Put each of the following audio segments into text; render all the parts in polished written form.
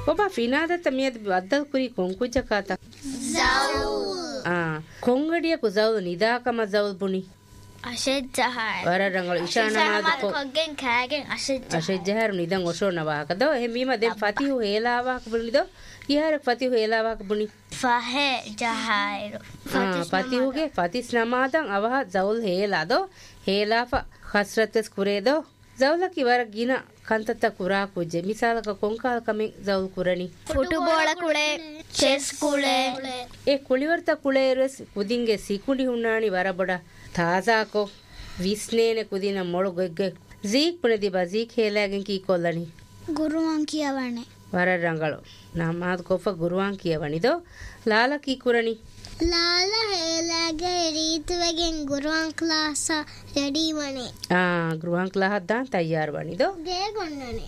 ඔබ ෆිනාදත මියද වද්දල් කුරි කොංකුජ කාතා කොංගඩිය කුසව් නිදාකම සව් පුනි අශෙජ්ජහාර වරරංගල ඉෂානමාද කොග්ගෙන් කෑගෙන් අශෙජ්ජහාර නිදන් ඔෂෝනවාකද එහෙමීම දෙන් ෆතිහු හේලාවාක බුලිද ඉහාර ෆතිහු හේලාවාක බුනි ෆහේ ජහාර ෆතිහුගේ ෆතිස් නමාදන් අවහ සවුල් හේලාද හේලාෆ හස්රත්ස් කුරේද සවුලකි වර ගින කන්තත කුරා කුජෙ මිසාලක කොංකාල කමෙන් සවුල් කුරණි ෆුටුබෝල කුලේ ಚೆಸ್ කුලේ ඒ කුලිවර්ත කුලේරස් කුදින්ගේ සිකුඩි හුන්නානි වරබඩ තාසාකෝ විස්නේන කුදින මොළු ගොග්ගෙ ජීක් පුනේදි බජීක් හේලාගෙන් කී කොල්ලනි ගුරුවන් කියවනේ වරරංගල නමාද කොෆ ගුරුවන් කියවනිද ලාලා කී කුරණි ලාලා හේලාගේ රීතුවගෙන් ගුරුවන් ක්ලාස රෙඩි වනේ ගුරුවන් ක්ලාස් දාන් තයාර වනිද ගේ ගොන්නනේ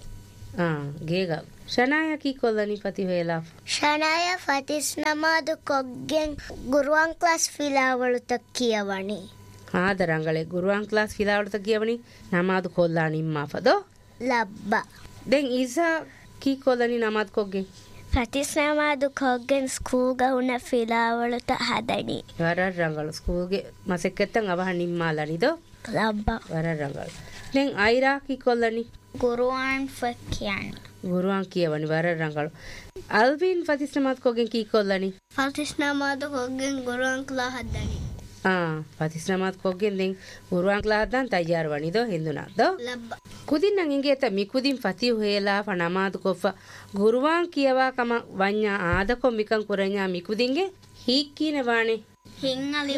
ගේග ශනාය කී කොල්ලනි පති හේලා ශනාය ෆතිස් නමාද කොග්ගෙන් ගුරුවන් ක්ලාස් ෆිලාවලුත කියවනේ ආදරංගලේ ගුරුවන් ක්ලාස් ෆිලාවලුත කියවනි නමාද කොල්ලා නිම්මාෆද ලබ්බා දැන් ඉසා කී කොල්ලනි නමාද කොග්ගෙන් ෆතිස් නමාද කොග්ගෙන් ස්කූල් ගහුන ෆිලාවලුත හදනි වරරංගල ස්කූල්ගේ මසෙක්කත්තන් අවහ නිම්මාලනිද ලබ්බා වරරංගල දැන් අයිරා කී කොල්ලනි ගුරුවන් ෆකියන් ගුරුවන් කියවනි වරරංගල අල්වින් ෆතිස් නමාද කොග්ගෙන් කී කොල්ලනි ෆතිස් නමාද කොග්ගෙන් ගුරුවන් ක්ලාස් හදනි ෆතිස් නමාද කොග්ගෙන් දැන් ගුරුවන් ක්ලාස් දාන් තයාර වනිද හින්දුනාද ලබ්බා ಕುದಿನ್ ನಂಗೆತ ಮಿಕುದಿನ್ ಫತಿ ಹೇಲಾ ಫನಮಾದು ಕೊಫ ಗುರುವಾನ್ ಕಿಯವಾ ಕಮ ವನ್ಯಾ ಆದಕೊ ಮಿಕಂ ಕುರನ್ಯಾ ಮಿಕುದಿಂಗೆ ಹೀಕ್ಕಿನ ವಾಣೆ ಹಿಂಗಲಿ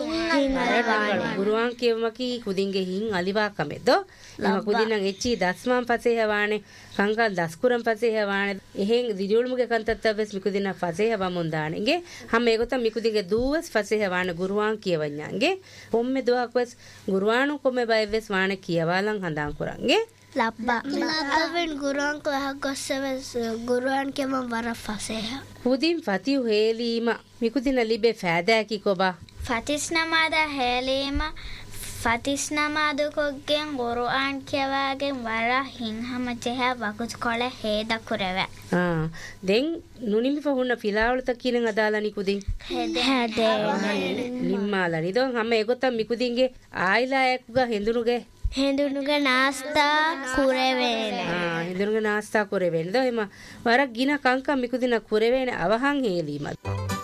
ಗುರುವಾನ್ ಕಿಯವಮಕಿ ಕುದಿಂಗೆ ಹಿಂಗ್ ಅಲಿವಾ ಕಮೆದೋ ನಮ ಕುದಿನ್ ನಂಗೆ ಎಚ್ಚಿ ದಸ್ಮಾನ್ ಫಸೆ ಹವಾಣೆ ಕಂಕಲ್ ದಸ್ಕುರಂ ಫಸೆ ಹವಾಣೆ ಎಹೆಂಗ್ ದಿಜುಳುಮುಗೆ ಕಂತತ್ತವೆಸ್ ಮಿಕುದಿನ ಫಸೆ ಹವ ಮುಂದಾಣೆಗೆ ಹಮ್ಮ ಏಗೊತ ಮಿಕುದಿಂಗೆ ದೂವಸ್ ಫಸೆ ಹವಾಣೆ ಗುರುವಾನ್ ಕಿಯವನ್ಯಾಂಗೆ ಒಮ್ಮೆ ದುವಾಕ್ವೆಸ್ ಗುರುವಾನು ಕೊಮ್ಮೆ ಬೈವೆಸ್ ವಾಣೆ ಕಿಯವಾಲಂ ಹಂದಾಂ ಕುರಂಗೆ ලබ්බා අල්වින් ගුරුවන් ක්ලාස් ගොස්සවස් ගුරුවන් කෙම වර ෆසේහ කුදින් ෆතිහ් හේලීම මිකුදින ලිබේ ෆෑදෑකි කොබා ෆතිස් නමාද හේලීම ෆතිස් නමාද කොග්ගෙන් ගුරුවන් කියවාගෙන් වර හින්හම ජෙහ වකුස් කොළ හේද කුරව දෙන් නුනිමි ෆහුන්න ෆිලාවලත කිලන් අදාලනි කුදින් හදේ නිම්මාලනි දොන් හැම ඒගොතම් මිකුදින්ගේ ආයිලා එක්ග හෙඳුනුගේ හෙඳුනුගේ නාස්තා කුරෙවෙන හෙඳුනුගේ නාස්තා කුරෙවෙනද එම වරක් ගින කංකම් මිකුදින කුරෙවෙන අවහන් හේලීමත්